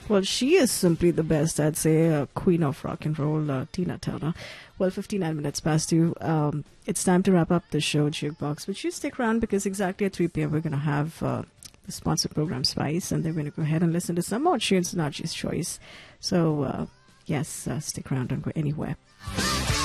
Well, she is simply the best, I'd say, queen of rock and roll, Tina Turner. Well, 59 minutes past 2. It's time to wrap up the show, Jukebox. But you stick around because exactly at 3 p.m. we're going to have the sponsored program Spice, and then we're going to go ahead and listen to some more tunes, Naji's Choice. So, yes, stick around, don't go anywhere.